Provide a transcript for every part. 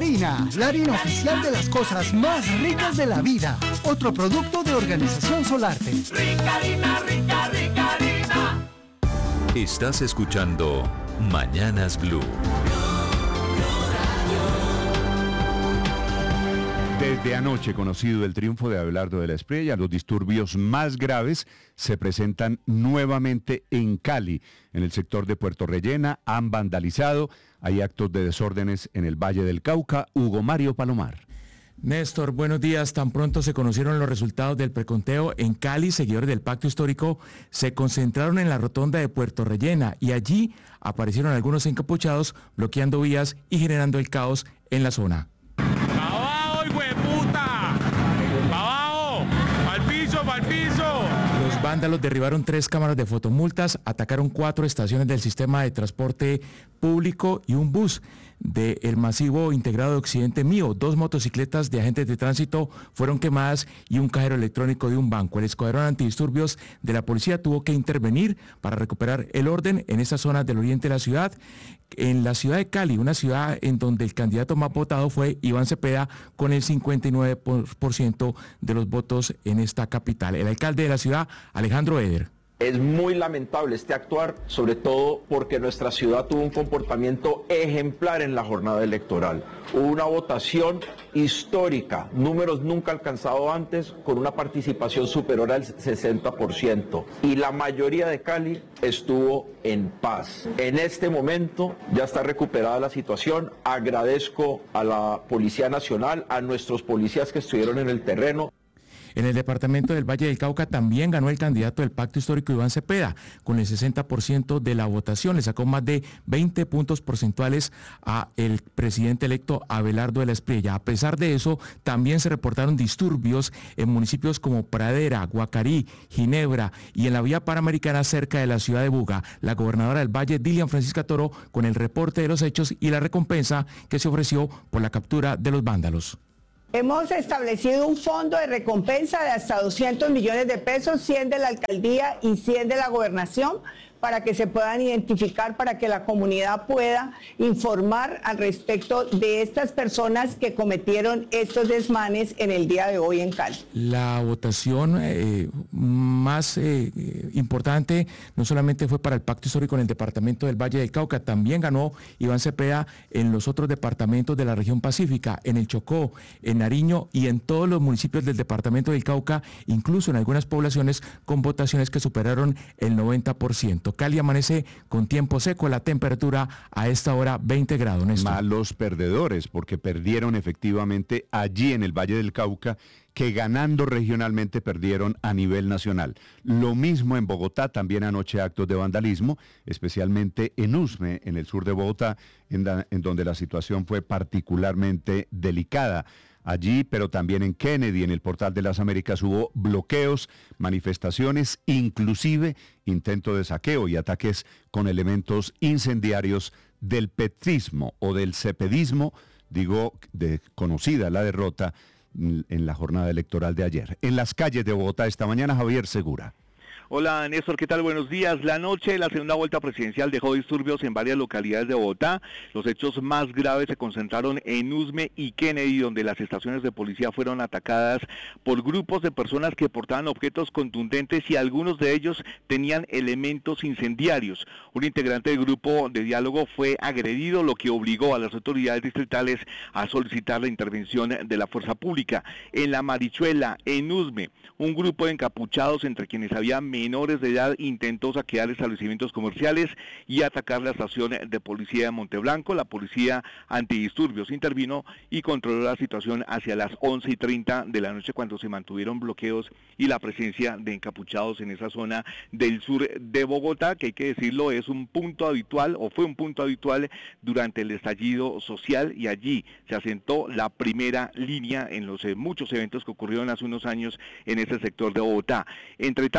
Rica la harina oficial de las cosas más ricas de la vida. Otro producto de Organización Solarte. Rica harina. Estás escuchando Mañanas Blue. Desde anoche conocido el triunfo de Abelardo de la Espriella, los disturbios más graves se presentan nuevamente en Cali, en el sector de Puerto Rellena. Han vandalizado, hay actos de desórdenes en el Valle del Cauca. Hugo Mario Palomar. Néstor, buenos días. Tan pronto se conocieron los resultados del preconteo en Cali, seguidores del Pacto Histórico se concentraron en la rotonda de Puerto Rellena y allí aparecieron algunos encapuchados bloqueando vías y generando el caos en la zona. Los vándalos derribaron 3 cámaras de fotomultas, atacaron 4 estaciones del sistema de transporte público y un bus del masivo integrado de Occidente Mío. 2 motocicletas de agentes de tránsito fueron quemadas y un cajero electrónico de un banco. El escuadrón antidisturbios de la policía tuvo que intervenir para recuperar el orden en esa zona del oriente de la ciudad. En la ciudad de Cali, una ciudad en donde el candidato más votado fue Iván Cepeda, con el 59% de los votos en esta capital. El alcalde de la ciudad, Alejandro Eder. Es muy lamentable este actuar, sobre todo porque nuestra ciudad tuvo un comportamiento ejemplar en la jornada electoral. Hubo una votación histórica, números nunca alcanzados antes, con una participación superior al 60%. Y la mayoría de Cali estuvo en paz. En este momento ya está recuperada la situación. Agradezco a la Policía Nacional, a nuestros policías que estuvieron en el terreno. En el departamento del Valle del Cauca también ganó el candidato del Pacto Histórico Iván Cepeda, con el 60% de la votación. Le sacó más de 20 puntos porcentuales a el presidente electo Abelardo de la Espriella. A pesar de eso, también se reportaron disturbios en municipios como Pradera, Guacarí, Ginebra y en la vía panamericana cerca de la ciudad de Buga. La gobernadora del Valle, Dilian Francisca Toro, con el reporte de los hechos y la recompensa que se ofreció por la captura de los vándalos. Hemos establecido un fondo de recompensa de hasta 200 millones de pesos, 100 de la alcaldía y 100 de la gobernación, para que se puedan identificar, para que la comunidad pueda informar al respecto de estas personas que cometieron estos desmanes en el día de hoy en Cali. La votación más importante no solamente fue para el Pacto Histórico en el departamento del Valle del Cauca, también ganó Iván Cepeda en los otros departamentos de la región pacífica, en el Chocó, en Nariño y en todos los municipios del departamento del Cauca, incluso en algunas poblaciones con votaciones que superaron el 90%. Cali amanece con tiempo seco, la temperatura a esta hora 20 grados. Néstor. Malos perdedores, porque perdieron efectivamente allí en el Valle del Cauca, que ganando regionalmente perdieron a nivel nacional. Lo mismo en Bogotá, también anoche actos de vandalismo, especialmente en Usme, en el sur de Bogotá, en donde la situación fue particularmente delicada. Allí, pero también en Kennedy, en el Portal de las Américas, hubo bloqueos, manifestaciones, inclusive intento de saqueo y ataques con elementos incendiarios del petrismo o del cepedismo, conocida la derrota en la jornada electoral de ayer. En las calles de Bogotá esta mañana, Javier Segura. Hola Néstor, ¿qué tal? Buenos días. La noche de la segunda vuelta presidencial dejó disturbios en varias localidades de Bogotá. Los hechos más graves se concentraron en Usme y Kennedy, donde las estaciones de policía fueron atacadas por grupos de personas que portaban objetos contundentes y algunos de ellos tenían elementos incendiarios. Un integrante del grupo de diálogo fue agredido, lo que obligó a las autoridades distritales a solicitar la intervención de la fuerza pública. En La Marichuela, en Usme, un grupo de encapuchados, entre quienes había menores de edad, intentó saquear establecimientos comerciales y atacar la estación de policía de Monteblanco. La policía antidisturbios intervino y controló la situación hacia las 11:30 de la noche, cuando se mantuvieron bloqueos y la presencia de encapuchados en esa zona del sur de Bogotá, que hay que decirlo, es un punto habitual, o fue un punto habitual durante el estallido social, y allí se asentó la primera línea en los muchos eventos que ocurrieron hace unos años en ese sector de Bogotá. Entre tanto, en el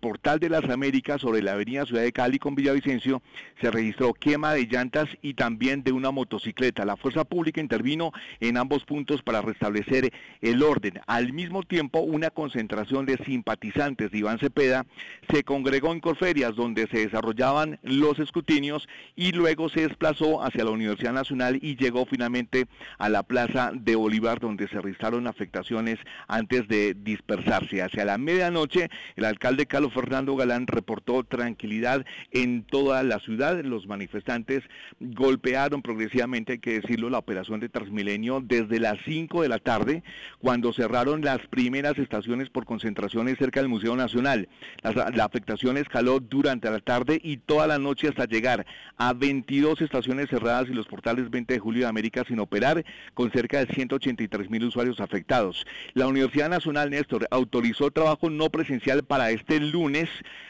Portal de las Américas, sobre la avenida Ciudad de Cali con Villavicencio, se registró quema de llantas y también de una motocicleta. La fuerza pública intervino en ambos puntos para restablecer el orden. Al mismo tiempo, una concentración de simpatizantes de Iván Cepeda se congregó en Corferias, donde se desarrollaban los escrutinios, y luego se desplazó hacia la Universidad Nacional y llegó finalmente a la Plaza de Bolívar, donde se registraron afectaciones antes de dispersarse. Hacia la medianoche, el alcalde Carlos Fernando Galán reportó tranquilidad en toda la ciudad. Los manifestantes golpearon progresivamente, hay que decirlo, la operación de Transmilenio desde las 5 de la tarde, cuando cerraron las primeras estaciones por concentraciones cerca del Museo Nacional. La afectación escaló durante la tarde y toda la noche hasta llegar a 22 estaciones cerradas y los portales 20 de Julio de América sin operar, con cerca de 183.000 usuarios afectados. La Universidad Nacional, Néstor, autorizó trabajo no presencial para este lunes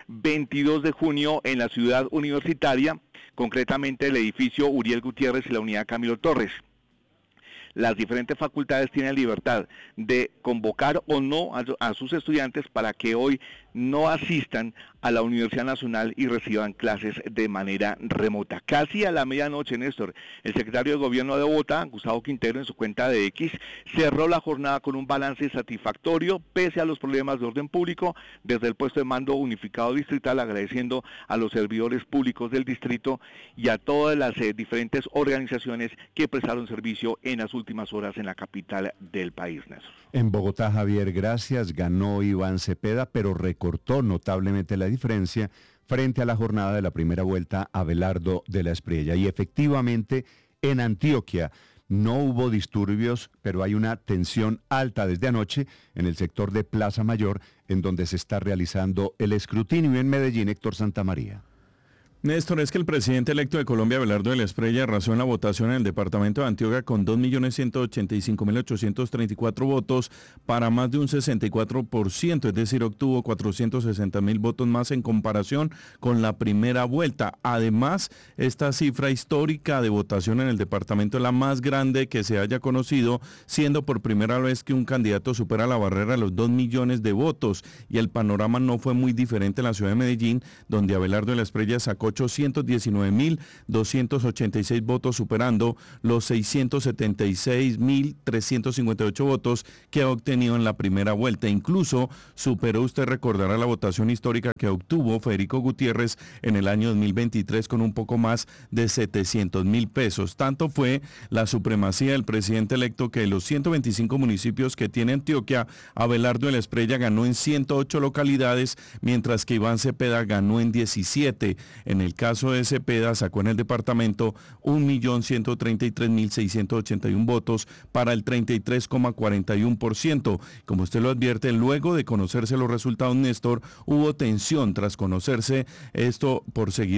22 de junio en la ciudad universitaria, concretamente el edificio Uriel Gutiérrez y la unidad Camilo Torres. Las diferentes facultades tienen libertad de convocar o no a sus estudiantes para que hoy no asistan a la Universidad Nacional y reciban clases de manera remota. Casi a la medianoche, Néstor, el secretario de Gobierno de Bogotá, Gustavo Quintero, en su cuenta de X, cerró la jornada con un balance satisfactorio, pese a los problemas de orden público, desde el puesto de mando unificado distrital, agradeciendo a los servidores públicos del distrito y a todas las diferentes organizaciones que prestaron servicio en las últimas horas en la capital del país, Néstor. En Bogotá, Javier, gracias, ganó Iván Cepeda, pero recortó notablemente la diferencia frente a la jornada de la primera vuelta Abelardo de la Espriella. Y efectivamente, en Antioquia no hubo disturbios, pero hay una tensión alta desde anoche en el sector de Plaza Mayor, en donde se está realizando el escrutinio. En Medellín, Héctor Santamaría. Néstor, es que el presidente electo de Colombia, Abelardo de la Espriella, arrasó en la votación en el departamento de Antioquia con 2.185.834 votos para más de un 64%, es decir, obtuvo 460.000 votos más en comparación con la primera vuelta. Además, esta cifra histórica de votación en el departamento es la más grande que se haya conocido, siendo por primera vez que un candidato supera la barrera de los 2 millones de votos, y el panorama no fue muy diferente en la ciudad de Medellín, donde Abelardo de la Espriella sacó 819.286 votos, superando los 676.358 votos que ha obtenido en la primera vuelta. Incluso superó, usted recordará, la votación histórica que obtuvo Federico Gutiérrez en el año 2023 con un poco más de 700.000 pesos. Tanto fue la supremacía del presidente electo que de los 125 municipios que tiene Antioquia, Abelardo de la Espriella ganó en 108 localidades, mientras que Iván Cepeda ganó en 17. En el caso de Cepeda, sacó en el departamento 1.133.681 votos para el 33,41%. Como usted lo advierte, luego de conocerse los resultados, Néstor, hubo tensión tras conocerse esto por seguir